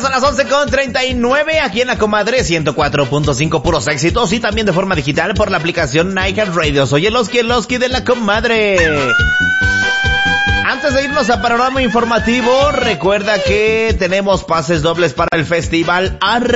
son las 11:39 aquí en La Comadre 104.5 puros éxitos y también de forma digital por la aplicación iHeartRadio. Soy el Oski de La Comadre. Antes de irnos a Panorama Informativo, recuerda que tenemos pases dobles para el Festival